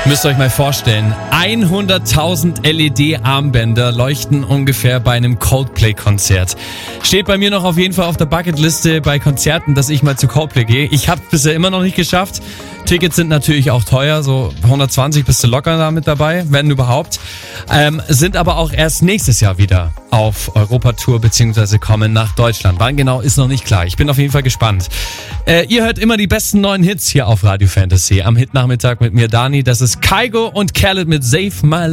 Müsst ihr euch mal vorstellen, 100.000 LED-Armbänder leuchten ungefähr bei einem Coldplay-Konzert. Steht bei mir noch auf jeden Fall auf der Bucketliste bei Konzerten, dass ich mal zu Coldplay gehe. Ich habe es bisher immer noch nicht geschafft. Tickets sind natürlich auch teuer, so 120 bist du locker da mit dabei, wenn überhaupt. Sind aber auch erst nächstes Jahr wieder auf Europatour beziehungsweise kommen nach Deutschland. Wann genau, ist noch nicht klar. Ich bin auf jeden Fall gespannt. Ihr hört immer die besten neuen Hits hier auf Radio Fantasy. Am Hitnachmittag mit mir, Dani. Das ist Kygo und Khaled mit Save My Life.